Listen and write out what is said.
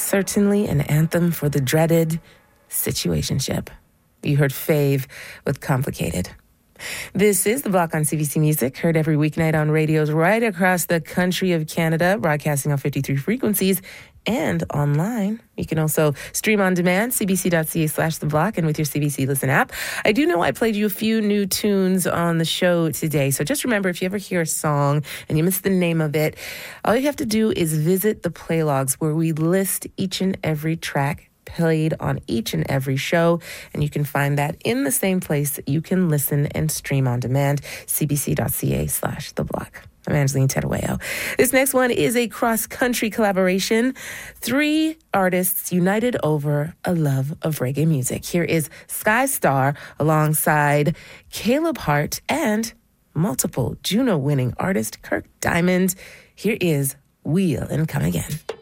certainly an anthem for the dreaded situationship. You heard Fave with Complicated. This is The Block on CBC Music, heard every weeknight on radios right across the country of Canada, broadcasting on 53 frequencies and online. You can also stream on demand, cbc.ca/The Block, and with your CBC Listen app. I do know I played you a few new tunes on the show today, so just remember, if you ever hear a song and you miss the name of it, all you have to do is visit the playlogs where we list each and every track played on each and every show, and you can find that in the same place that you can listen and stream on demand, cbc.ca/The Block. I'm Angeline Terueo. This next one is a cross-country collaboration. 3 artists united over a love of reggae music. Here is Sky Star alongside Caleb Hart and multiple Juno-winning artist Kirk Diamond. Here is Wheel and Come Again.